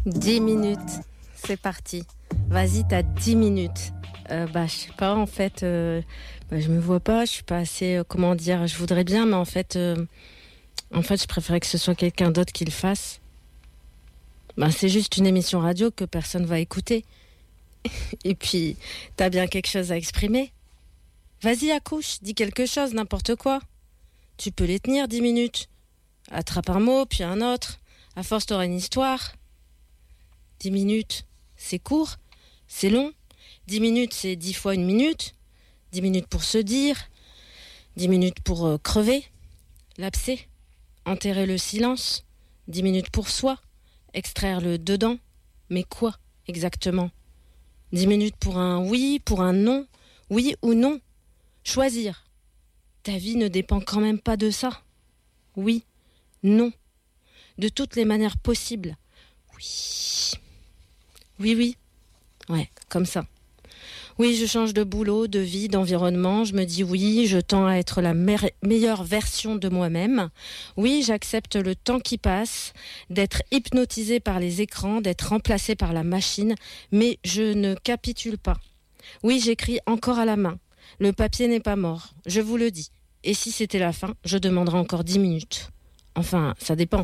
10 minutes, c'est parti. Vas-y, t'as 10 minutes. Je sais pas, en fait, je me vois pas, je suis pas assez, comment dire, je voudrais bien, mais en fait, je préférais que ce soit quelqu'un d'autre qui le fasse. C'est juste une émission radio que personne va écouter. Et puis, t'as bien quelque chose à exprimer. Vas-y, accouche, dis quelque chose, n'importe quoi. Tu peux les tenir 10 minutes. Attrape un mot, puis un autre. À force, t'auras une histoire. 10 minutes, c'est court, c'est long. 10 minutes, c'est 10 fois une minute. 10 minutes pour se dire. 10 minutes pour crever, lapser, enterrer le silence. 10 minutes pour soi, extraire le dedans. Mais quoi, exactement ? 10 minutes pour un oui, pour un non. Oui ou non ? Choisir. Ta vie ne dépend quand même pas de ça. Oui, non. De toutes les manières possibles. Oui. Oui. Ouais, comme ça. Oui, je change de boulot, de vie, d'environnement. Je me dis oui, je tends à être la meilleure version de moi-même. Oui, j'accepte le temps qui passe, d'être hypnotisée par les écrans, d'être remplacée par la machine. Mais je ne capitule pas. Oui, j'écris encore à la main. Le papier n'est pas mort, je vous le dis. Et si c'était la fin, je demanderais encore 10 minutes. Enfin, ça dépend.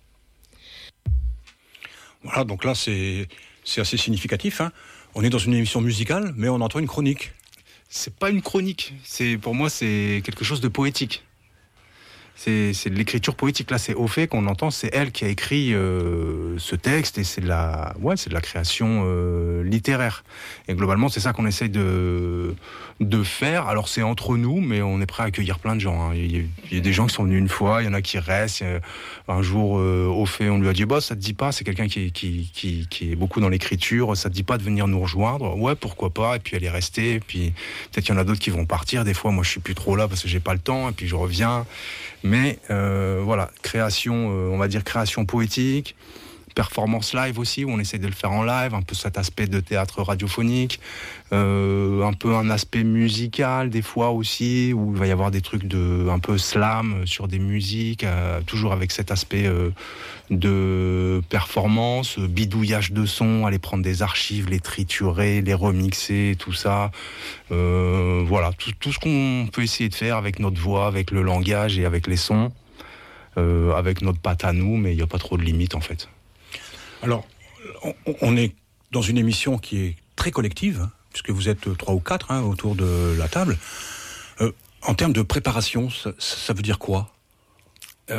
Voilà, donc là, c'est assez significatif. On est dans une émission musicale, mais on entend une chronique. C'est pas une chronique. Pour moi, c'est quelque chose de poétique. C'est de l'écriture poétique. Là, c'est Ophé qu'on entend. C'est elle qui a écrit ce texte et c'est de la création littéraire. Et globalement, c'est ça qu'on essaye de faire. Alors, c'est entre nous, mais on est prêt à accueillir plein de gens. Il y a des gens qui sont venus une fois, il y en a qui restent. Un jour, Ophé, on lui a dit, ça te dit pas, c'est quelqu'un qui est beaucoup dans l'écriture, ça te dit pas de venir nous rejoindre? Ouais, pourquoi pas? Et puis elle est restée. Et puis peut-être qu'il y en a d'autres qui vont partir. Des fois, moi, je suis plus trop là parce que j'ai pas le temps. Et puis je reviens. Mais voilà, création, on va dire création poétique, performance live aussi, où on essaie de le faire en live, un peu cet aspect de théâtre radiophonique, un peu un aspect musical des fois aussi, où il va y avoir des trucs un peu slam sur des musiques, toujours avec cet aspect de performance, bidouillage de sons, aller prendre des archives, les triturer, les remixer, tout ça. Voilà, tout ce qu'on peut essayer de faire avec notre voix, avec le langage et avec les sons, avec notre patte à nous, mais il n'y a pas trop de limites en fait. Alors, on est dans une émission qui est très collective, puisque vous êtes 3 ou 4 autour de la table. En termes de préparation, ça veut dire quoi ? Ça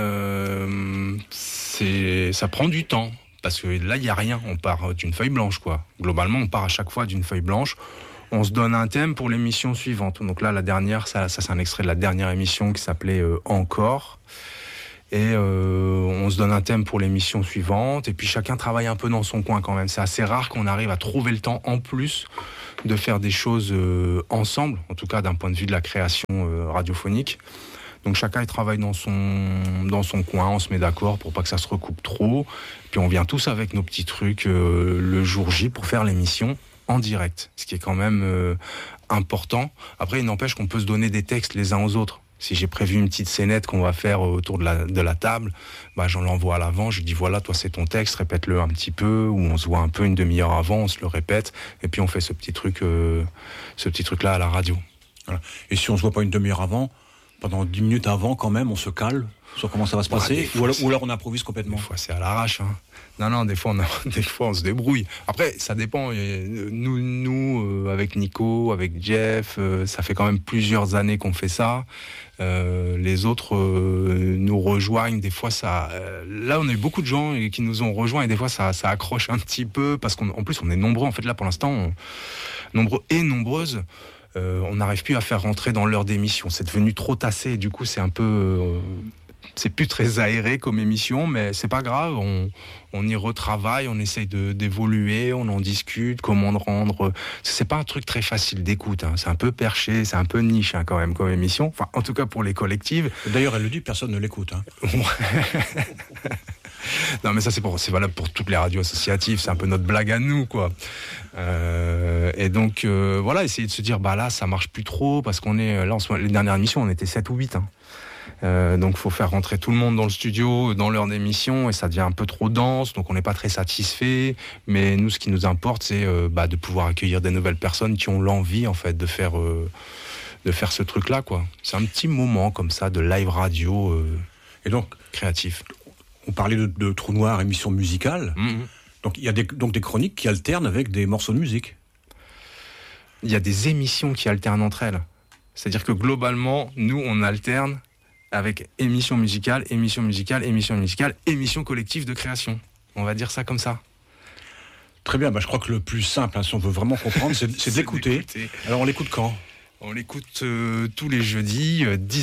prend du temps, parce que là, il n'y a rien. On part d'une feuille blanche, quoi. Globalement, on part à chaque fois d'une feuille blanche. On se donne un thème pour l'émission suivante. Donc là, la dernière, ça c'est un extrait de la dernière émission qui s'appelait « Encore ». Et on se donne un thème pour l'émission suivante. Et puis chacun travaille un peu dans son coin quand même. C'est assez rare qu'on arrive à trouver le temps en plus de faire des choses ensemble, en tout cas d'un point de vue de la création radiophonique. Donc chacun il travaille dans son coin, on se met d'accord pour pas que ça se recoupe trop. Puis on vient tous avec nos petits trucs le jour J pour faire l'émission en direct, ce qui est quand même important. Après, il n'empêche qu'on peut se donner des textes les uns aux autres. Si j'ai prévu une petite scénette qu'on va faire autour de la table, j'en l'envoie à l'avant, je lui dis voilà, toi c'est ton texte, répète-le un petit peu, ou on se voit un peu une demi-heure avant, on se le répète, et puis on fait ce petit truc-là à la radio. Voilà. Et si on se voit pas une demi-heure avant, pendant 10 minutes avant quand même, on se cale sur comment ça va se passer, ou alors on improvise complètement. Des fois c'est à l'arrache. Non, des fois on se débrouille. Après, ça dépend. Nous, avec Nico, avec Jeff, ça fait quand même plusieurs années qu'on fait ça. Les autres nous rejoignent. Des fois, là, on a eu beaucoup de gens qui nous ont rejoints et des fois, ça accroche un petit peu parce qu'en plus, on est nombreux. En fait, là, pour l'instant, nombreux et nombreuses. On n'arrive plus à faire rentrer dans l'heure d'émission. C'est devenu trop tassé. Et du coup, c'est un peu... c'est plus très aéré comme émission, mais c'est pas grave, on y retravaille, on essaye d'évoluer, on en discute, comment le rendre. C'est pas un truc très facile d'écoute, c'est un peu perché, c'est un peu niche quand même comme émission, enfin en tout cas pour les collectives. D'ailleurs elle le dit, personne ne l'écoute. Non mais ça c'est valable pour toutes les radios associatives, c'est un peu notre blague à nous quoi. Et donc voilà, essayer de se dire là ça marche plus trop parce qu'on est là les dernières émissions on était 7 ou 8 Donc, faut faire rentrer tout le monde dans le studio, dans l'heure d'émission, et ça devient un peu trop dense. Donc, on n'est pas très satisfait. Mais nous, ce qui nous importe, c'est de pouvoir accueillir des nouvelles personnes qui ont l'envie, en fait, de faire ce truc-là, quoi. C'est un petit moment comme ça de live radio et donc créatif. On parlait de Trou Noir, émission musicale. Donc, il y a des chroniques qui alternent avec des morceaux de musique. Il y a des émissions qui alternent entre elles. C'est-à-dire que globalement, nous, on alterne avec émission musicale, émission musicale, émission musicale, émission collective de création. On va dire ça comme ça. Très bien, je crois que le plus simple, si on veut vraiment comprendre, c'est d'écouter. Alors, on l'écoute quand ? On l'écoute tous les jeudis,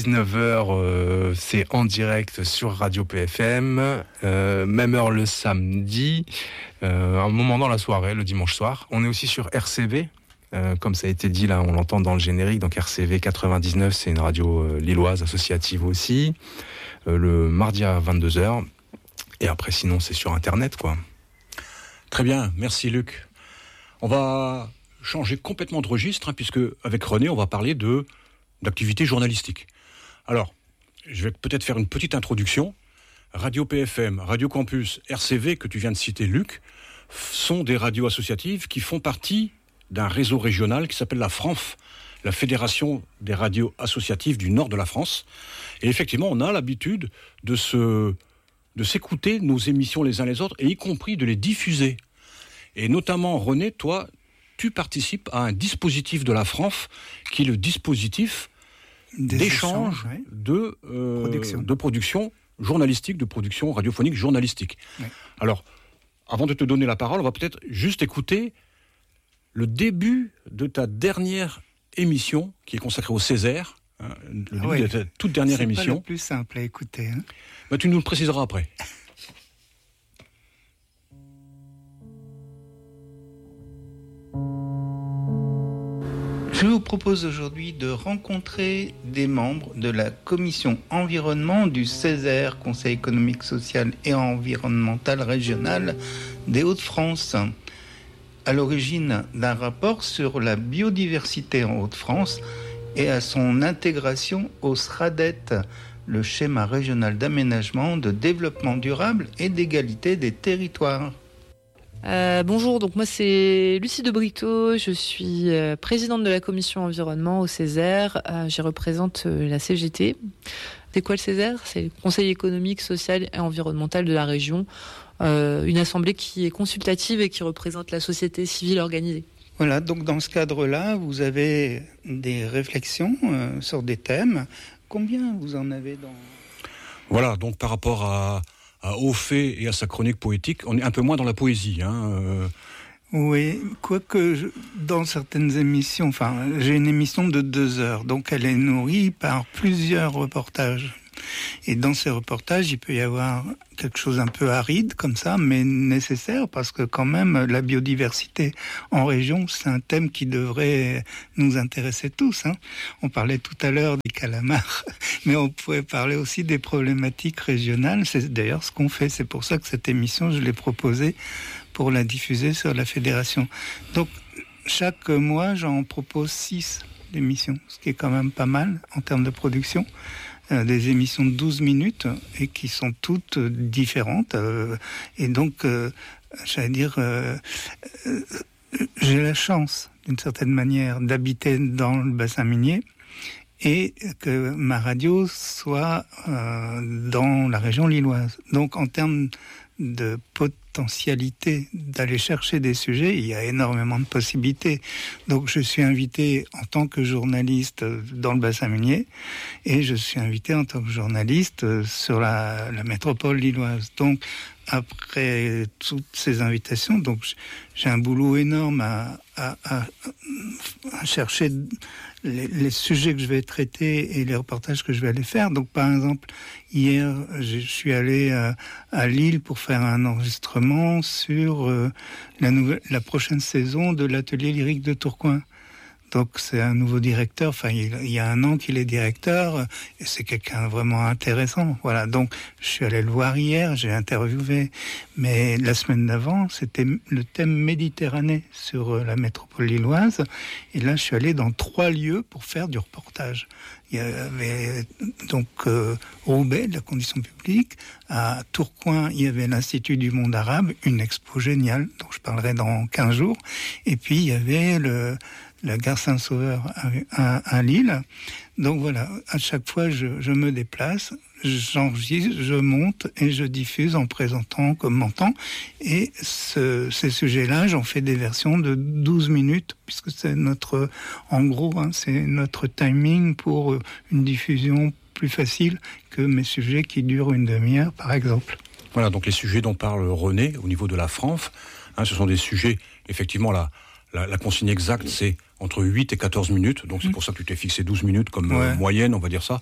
19h, c'est en direct sur Radio PFM, même heure le samedi, un moment dans la soirée, le dimanche soir. On est aussi sur RCV, comme ça a été dit, là on l'entend dans le générique, donc RCV 99, c'est une radio lilloise associative aussi, le mardi à 22h, et après sinon c'est sur Internet, quoi. Très bien, merci Luc. On va changer complètement de registre, puisque avec René, on va parler d'activité journalistique. Alors, je vais peut-être faire une petite introduction. Radio PFM, Radio Campus, RCV, que tu viens de citer, Luc, sont des radios associatives qui font partie d'un réseau régional qui s'appelle la FRANF, la Fédération des radios associatives du nord de la France. Et effectivement, on a l'habitude de s'écouter nos émissions les uns les autres, et y compris de les diffuser. Et notamment, René, toi, tu participes à un dispositif de la FRANF qui est le dispositif d'échange de production journalistique, de production radiophonique journalistique. Oui. Alors, avant de te donner la parole, on va peut-être juste écouter le début de ta dernière émission qui est consacrée au Césaire, le début de ta toute dernière émission. C'est pas le plus simple à écouter. Tu nous le préciseras après. Je vous propose aujourd'hui de rencontrer des membres de la commission environnement du Césaire, Conseil économique, social et environnemental régional des Hauts-de-France. À l'origine d'un rapport sur la biodiversité en Hauts-de-France et à son intégration au SRADET, le schéma régional d'aménagement, de développement durable et d'égalité des territoires. Bonjour, donc moi c'est Lucie de Brito, je suis présidente de la commission environnement au Césaire, je représente la CGT. C'est quoi le Césaire ? C'est le Conseil économique, social et environnemental de la région, une assemblée qui est consultative et qui représente la société civile organisée. Voilà, donc dans ce cadre-là, vous avez des réflexions sur des thèmes. Combien vous en avez dans... Voilà, donc par rapport à Ophé et à sa chronique poétique, on est un peu moins dans la poésie. Oui, quoique dans certaines émissions, j'ai une émission de 2 heures, donc elle est nourrie par plusieurs reportages. Et dans ces reportages, il peut y avoir quelque chose un peu aride comme ça, mais nécessaire, parce que quand même, la biodiversité en région, c'est un thème qui devrait nous intéresser tous. On parlait tout à l'heure des calamars, mais on pourrait parler aussi des problématiques régionales. C'est d'ailleurs ce qu'on fait. C'est pour ça que cette émission, je l'ai proposée pour la diffuser sur la fédération. Donc, chaque mois, j'en propose 6 d'émissions, ce qui est quand même pas mal en termes de production. Des émissions de 12 minutes et qui sont toutes différentes. Et donc, j'allais dire, j'ai la chance, d'une certaine manière, d'habiter dans le bassin minier et que ma radio soit dans la région lilloise. Donc, en termes de potentialité d'aller chercher des sujets, il y a énormément de possibilités. Donc je suis invité en tant que journaliste dans le bassin minier et je suis invité en tant que journaliste sur la métropole lilloise. Donc après toutes ces invitations, donc j'ai un boulot énorme à chercher les sujets que je vais traiter et les reportages que je vais aller faire. Donc par exemple, hier, je suis allé à Lille pour faire un enregistrement sur la prochaine saison de l'atelier lyrique de Tourcoing. Donc c'est un nouveau directeur, enfin il y a un an qu'il est directeur, et c'est quelqu'un vraiment intéressant. Voilà, donc je suis allé le voir hier, j'ai interviewé, mais la semaine d'avant, c'était le thème Méditerranée sur la métropole lilloise, et là je suis allé dans 3 lieux pour faire du reportage. Il y avait donc Roubaix, de la condition publique. À Tourcoing, il y avait l'Institut du monde arabe, une expo géniale, dont je parlerai dans 15 jours. Et puis, il y avait la gare Saint-Sauveur à Lille. Donc voilà, à chaque fois, je me déplace, j'enregistre, je monte et je diffuse en présentant, commentant. Et ces sujets-là, j'en fais des versions de 12 minutes, puisque c'est en gros, c'est notre timing pour une diffusion plus facile que mes sujets qui durent une demi-heure, par exemple. Voilà, donc les sujets dont parle René au niveau de la FRANF, ce sont des sujets, effectivement, la consigne exacte, c'est entre 8 et 14 minutes, donc c'est pour ça que tu t'es fixé 12 minutes comme moyenne, on va dire ça.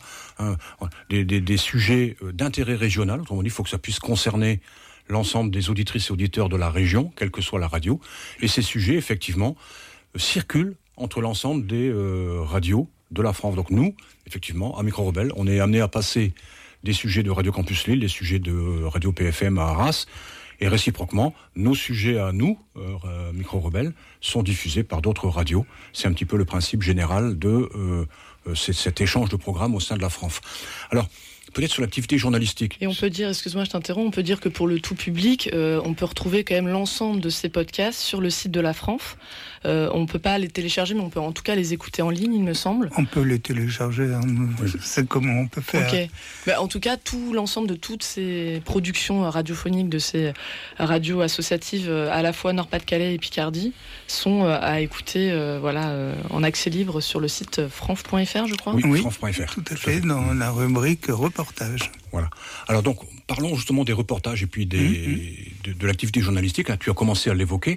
Des sujets d'intérêt régional, autrement dit, il faut que ça puisse concerner l'ensemble des auditrices et auditeurs de la région, quelle que soit la radio. Et ces sujets, effectivement, circulent entre l'ensemble des radios de la France. Donc nous, effectivement, à Micro Rebelle, on est amené à passer des sujets de Radio Campus Lille, des sujets de Radio PFM à Arras, et réciproquement, nos sujets à nous, Micro Rebelle, sont diffusés par d'autres radios. C'est un petit peu le principe général de cet échange de programmes au sein de la FRANF. Alors, peut-être sur l'activité journalistique. Et on peut dire, excuse-moi, je t'interromps, on peut dire que pour le tout public, on peut retrouver quand même l'ensemble de ces podcasts sur le site de la FRANF. On ne peut pas les télécharger, mais on peut en tout cas les écouter en ligne, il me semble. On peut les télécharger, c'est comment on peut faire. Ok. En tout cas, l'ensemble de toutes ces productions radiophoniques, de ces radios associatives, à la fois Nord-Pas-de-Calais et Picardie, sont à écouter en accès libre sur le site franf.fr, je crois. Oui, franf.fr. Tout à fait, dans la rubrique reportage. Voilà. Alors donc, parlons justement des reportages et puis de l'activité journalistique. Là, tu as commencé à l'évoquer.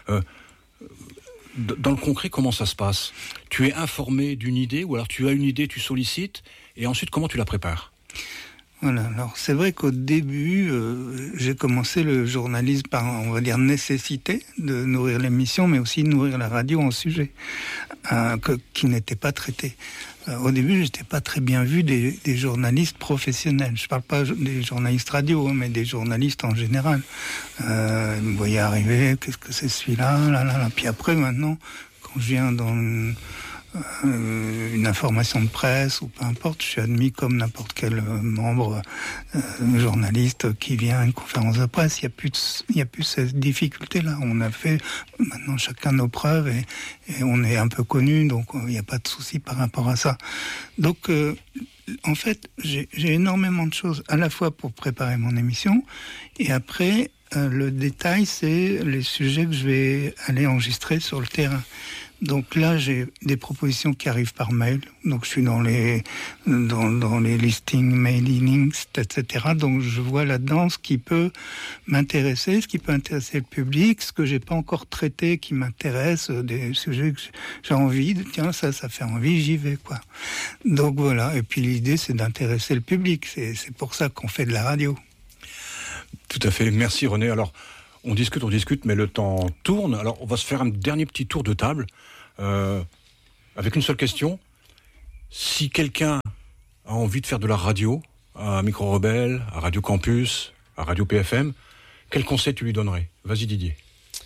Dans le concret, comment ça se passe ? Tu es informé d'une idée, ou alors tu as une idée, tu sollicites, et ensuite, comment tu la prépares ? Voilà, alors c'est vrai qu'au début, j'ai commencé le journalisme par, on va dire, nécessité de nourrir l'émission, mais aussi de nourrir la radio en sujet, qui n'était pas traité. Au début, j'étais pas très bien vu des journalistes professionnels. Je parle pas des journalistes radio, mais des journalistes en général. Ils me voyaient arriver, qu'est-ce que c'est celui-là, là. Puis après, maintenant, quand je viens dans une information de presse ou peu importe, je suis admis comme n'importe quel membre journaliste qui vient à une conférence de presse. Il y a plus cette difficulté-là. On a fait maintenant chacun nos preuves et on est un peu connu, donc il n'y a pas de souci par rapport à ça. Donc en fait, j'ai énormément de choses à la fois pour préparer mon émission et après le détail, c'est les sujets que je vais aller enregistrer sur le terrain. Donc là, j'ai des propositions qui arrivent par mail. Donc je suis dans les listings, mailings, etc. Donc je vois là-dedans ce qui peut m'intéresser, ce qui peut intéresser le public, ce que j'ai pas encore traité qui m'intéresse, des sujets que j'ai envie de, tiens, ça fait envie, j'y vais, quoi. Donc voilà. Et puis l'idée, c'est d'intéresser le public. C'est pour ça qu'on fait de la radio. Tout à fait. Merci René. Alors, on discute, mais le temps tourne. Alors, on va se faire un dernier petit tour de table avec une seule question. Si quelqu'un a envie de faire de la radio, à Micro Rebelle, à Radio Campus, à Radio PFM, quel conseil tu lui donnerais ? Vas-y Didier.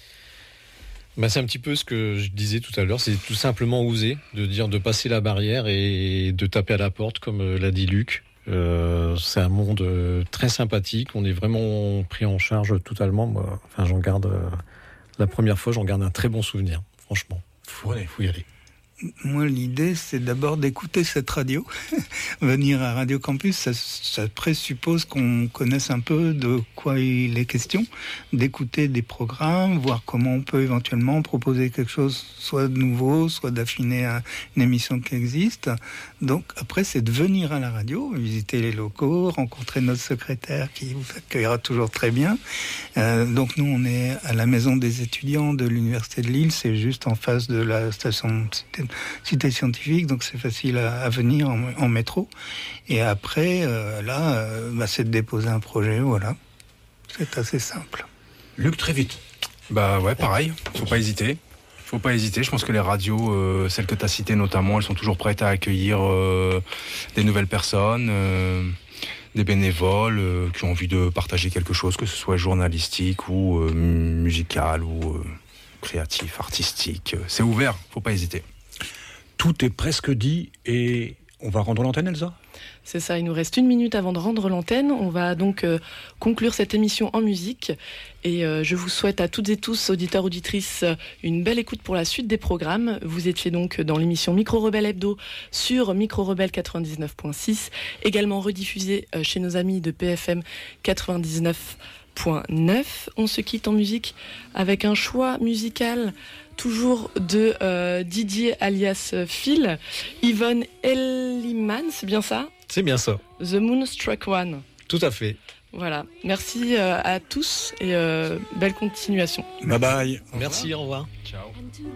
C'est un petit peu ce que je disais tout à l'heure, c'est tout simplement oser, de passer la barrière et de taper à la porte, comme l'a dit Luc. C'est un monde très sympathique, on est vraiment pris en charge totalement. Moi, j'en garde la première fois, j'en garde un très bon souvenir, franchement. Faut y aller. Moi, l'idée, c'est d'abord d'écouter cette radio. Venir à Radio Campus, ça présuppose qu'on connaisse un peu de quoi il est question, d'écouter des programmes, voir comment on peut éventuellement proposer quelque chose, soit de nouveau, soit d'affiner une émission qui existe. Donc, après, c'est de venir à la radio, visiter les locaux, rencontrer notre secrétaire qui vous accueillera toujours très bien. Donc, nous, on est à la maison des étudiants de l'Université de Lille, c'est juste en face de la station Cité Scientifique, donc c'est facile à venir en métro. Et après, c'est de déposer un projet, voilà. C'est assez simple. Luc, très vite. Pareil, faut pas hésiter. Faut pas hésiter. Je pense que les radios, celles que tu as citées notamment, elles sont toujours prêtes à accueillir des nouvelles personnes, des bénévoles qui ont envie de partager quelque chose, que ce soit journalistique ou musical ou créatif, artistique. C'est ouvert, faut pas hésiter. Tout est presque dit et on va rendre l'antenne, Elsa ? C'est ça, il nous reste 1 minute avant de rendre l'antenne. On va donc conclure cette émission en musique. Et je vous souhaite à toutes et tous, auditeurs, auditrices, une belle écoute pour la suite des programmes. Vous étiez donc dans l'émission Micro Rebelle Hebdo sur Micro Rebelle 99.6, également rediffusée chez nos amis de PFM 99.9. On se quitte en musique avec un choix musical toujours de Didier alias Phil, Yvonne Elliman, c'est bien ça ? C'est bien ça. The Moon Struck One. Tout à fait. Voilà. Merci à tous et belle continuation. Bye bye. Merci, au revoir. Ciao.